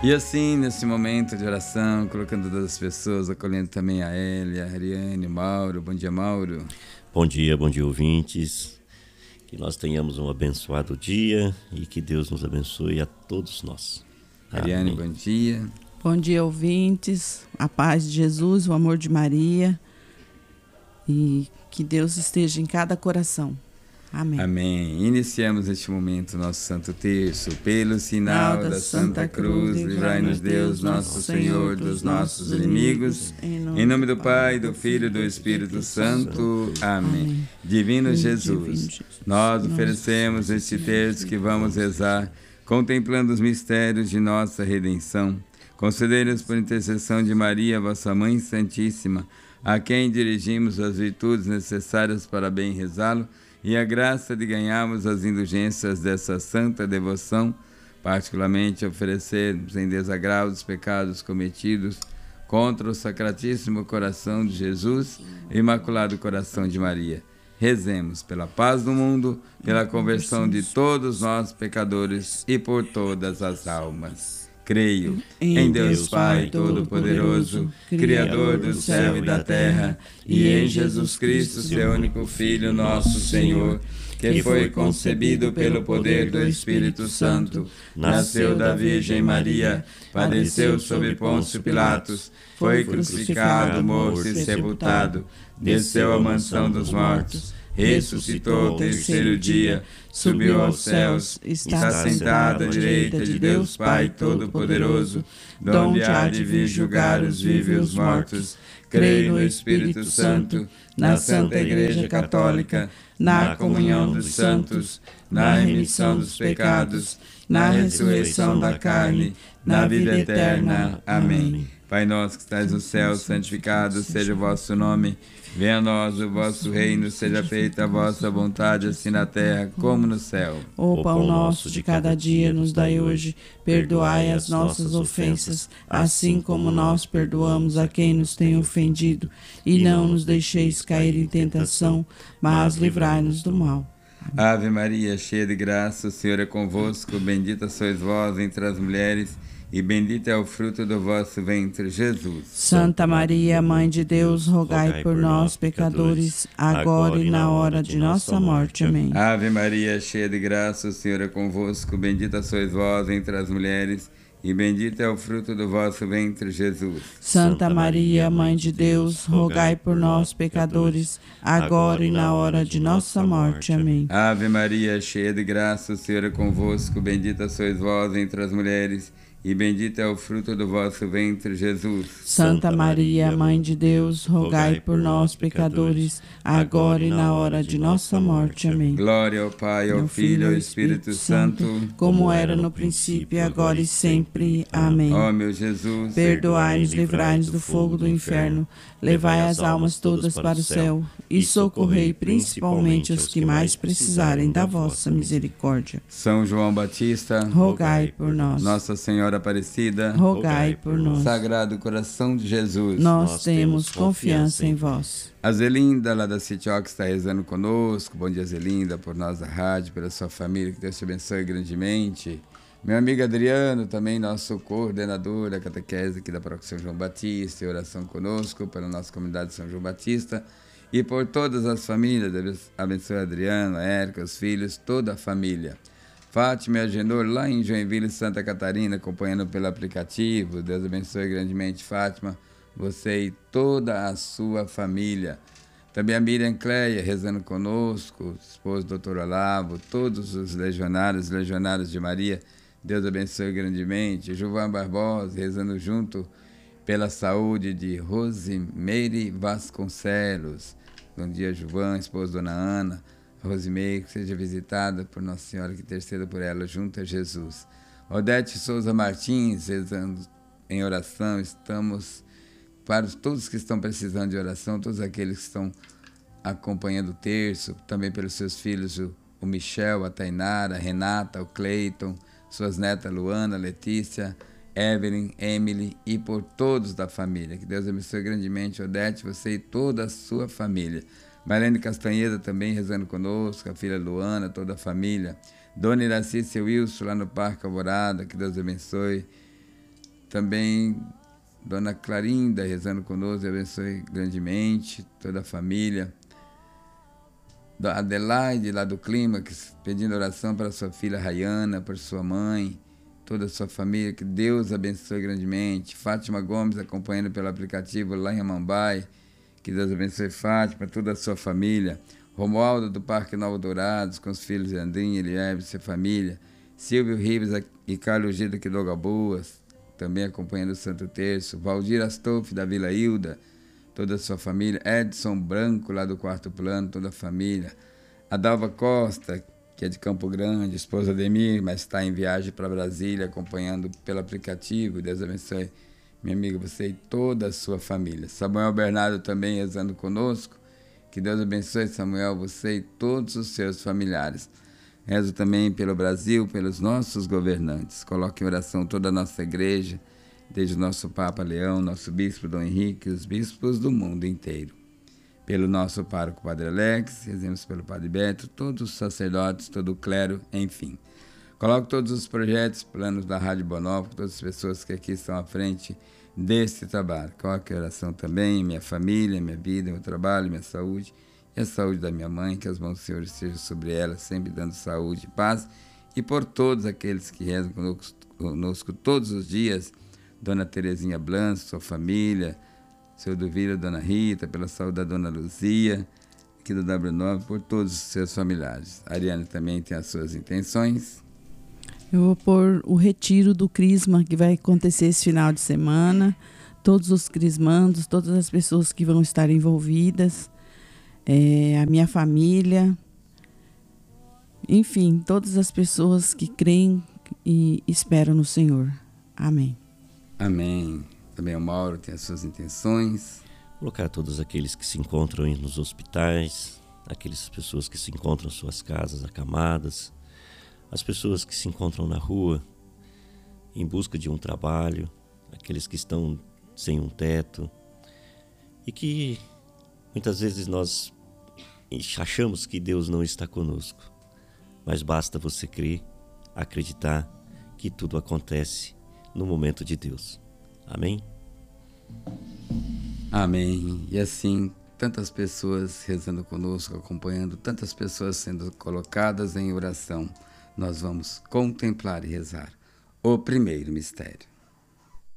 E assim, nesse momento de oração, colocando todas as pessoas, acolhendo também a Elia, a Ariane, o Mauro. Bom dia, Mauro. Bom dia, ouvintes. Que nós tenhamos um abençoado dia e que Deus nos abençoe a todos nós. Ariane, Amém. bom dia. Bom dia, ouvintes. A paz de Jesus, o amor de Maria. E que Deus esteja em cada coração. Amém. Amém. Iniciamos neste momento nosso Santo Terço. Pelo sinal da Santa Cruz, livrai-nos Deus, nosso Senhor, dos nossos inimigos. Em nome do Pai, do Filho e do Espírito Santo. Amém. Divino Jesus, nós oferecemos este terço que vamos rezar, contemplando os mistérios de nossa redenção. Concedei-nos por intercessão de Maria, vossa Mãe Santíssima, a quem dirigimos as virtudes necessárias para bem rezá-lo, e a graça de ganharmos as indulgências dessa santa devoção, particularmente oferecermos em desagravo dos pecados cometidos contra o Sacratíssimo Coração de Jesus e Imaculado Coração de Maria. Rezemos pela paz do mundo, pela conversão de todos nós pecadores e por todas as almas. Creio em Deus Pai Todo-Poderoso, Criador do céu e da terra, e em Jesus Cristo, seu único Filho, nosso Senhor, que foi concebido pelo poder do Espírito Santo, nasceu da Virgem Maria, padeceu sob Pôncio Pilatos, foi crucificado, morto e sepultado, desceu à mansão dos mortos, ressuscitou ao terceiro dia, subiu aos céus, está sentado à direita de Deus Pai Todo-Poderoso, donde há de vir julgar os vivos e os mortos. Creio no Espírito Santo, na Santa Igreja Católica, na comunhão dos santos, na remissão dos pecados, na ressurreição da carne, na vida eterna. Amém. Pai nosso que estais no céu, santificado seja o vosso nome. Venha a nós o vosso reino, seja feita a vossa vontade, assim na terra como no céu. O pão nosso de cada dia nos dai hoje. Perdoai as nossas ofensas, assim como nós perdoamos a quem nos tem ofendido. E não nos deixeis cair em tentação, mas livrai-nos do mal. Ave Maria, cheia de graça, o Senhor é convosco. Bendita sois vós entre as mulheres, e bendito é o fruto do vosso ventre, Jesus. Santa Maria, Mãe de Deus, rogai por nós, pecadores, agora e na hora de nossa morte. Amém. Ave Maria, cheia de graça, o Senhor é convosco. Bendita sois vós entre as mulheres, e bendito é o fruto do vosso ventre, Jesus. Santa Maria, Mãe de Deus, rogai por nós, pecadores, agora e na hora de nossa morte. Amém. Ave Maria, cheia de graça, o Senhor é convosco. Bendita sois vós entre as mulheres, e bendito é o fruto do vosso ventre, Jesus. Santa Maria, Mãe de Deus, rogai por nós, pecadores, agora e na hora de nossa morte. Amém. Glória ao Pai, ao Filho e ao Espírito Santo, como era no princípio, agora e sempre. Amém. Ó meu Jesus, perdoai-nos, livrai-nos do fogo do inferno, levai as almas todas para o céu e socorrei principalmente os que mais precisarem da vossa misericórdia. São João Batista, rogai por nós. Nossa Senhora Aparecida, rogai por nós. Sagrado Coração de Jesus, nós temos confiança em vós. A Zelinda, lá da Citioca, está rezando conosco. Bom dia, Zelinda, por nós da rádio, pela sua família, que Deus te abençoe grandemente. Meu amigo Adriano, também nosso coordenador da catequese aqui da Paróquia São João Batista, em oração conosco, pela nossa comunidade de São João Batista, e por todas as famílias. Deus abençoe Adriano, a Érica, os filhos, toda a família. Fátima e Agenor, lá em Joinville, Santa Catarina, acompanhando pelo aplicativo. Deus abençoe grandemente, Fátima, você e toda a sua família. Também a Miriam Cleia, rezando conosco, esposo do Dr. Olavo, todos os legionários de Maria. Deus abençoe grandemente. Gilvan Barbosa, rezando junto pela saúde de Rosimeire Vasconcelos. Bom dia, Gilvan, esposo da Dona Ana. Rosimeire, que seja visitada por Nossa Senhora, que interceda por ela junto a Jesus. Odete Souza Martins, rezando em oração. Estamos para todos que estão precisando de oração, todos aqueles que estão acompanhando o terço, também pelos seus filhos, o Michel, a Tainara, a Renata, o Cleiton, suas netas Luana, Letícia, Evelyn, Emily e por todos da família. Que Deus abençoe grandemente, Odete, você e toda a sua família. Marlene Castanheda também rezando conosco, a filha Luana, toda a família. Dona Iraci e seu Wilson lá no Parque Alvorada, que Deus abençoe. também Dona Clarinda rezando conosco, abençoe grandemente toda a família. Da Adelaide, lá do Clímax, pedindo oração para sua filha Rayana, para sua mãe, toda a sua família, que Deus abençoe grandemente. Fátima Gomes, acompanhando pelo aplicativo lá em Amambai, que Deus abençoe Fátima, toda a sua família. Romualdo, do Parque Novo Dourados, com os filhos de Andrinha, Eliebe, sua família. Silvio Ribes e Carlos Gida, aqui do Algaboas, também acompanhando o Santo Terço. Valdir Astolfi, da Vila Hilda, toda a sua família. Edson Branco, lá do Quarto Plano, toda a família. Adalva Costa, que é de Campo Grande, esposa de Emir, mas está em viagem para Brasília, acompanhando pelo aplicativo. Deus abençoe, minha amiga, você e toda a sua família. Samuel Bernardo também rezando conosco. Que Deus abençoe, Samuel, você e todos os seus familiares. Rezo também pelo Brasil, pelos nossos governantes. Coloque em oração toda a nossa igreja, desde o nosso Papa Leão, nosso Bispo Dom Henrique, os bispos do mundo inteiro. Pelo nosso pároco Padre Alex, rezemos pelo Padre Beto, todos os sacerdotes, todo o clero, enfim. Coloque todos os projetos, planos da Rádio Bonópolis, todas as pessoas que aqui estão à frente deste trabalho. Coloque em oração também minha família, minha vida, meu trabalho, minha saúde e a saúde da minha mãe, que as mãos do Senhor estejam sobre ela, sempre dando saúde e paz. E por todos aqueles que rezam conosco todos os dias, Dona Terezinha Blanco, sua família, seu Duvira, Dona Rita, pela saúde da Dona Luzia, aqui do W9, por todos os seus familiares. A Ariane também tem as suas intenções. Eu vou pôr o retiro do Crisma, que vai acontecer esse final de semana. Todos os crismandos, todas as pessoas que vão estar envolvidas, a minha família, enfim, todas as pessoas que creem e esperam no Senhor. Amém. Amém. Também o Mauro tem as suas intenções. Colocar todos aqueles que se encontram nos hospitais, aquelas pessoas que se encontram em suas casas acamadas, as pessoas que se encontram na rua em busca de um trabalho, aqueles que estão sem um teto e que muitas vezes nós achamos que Deus não está conosco, mas basta você crer, acreditar que tudo acontece no momento de Deus. Amém? Amém. E assim, tantas pessoas rezando conosco, acompanhando, tantas pessoas sendo colocadas em oração, nós vamos contemplar e rezar o primeiro mistério.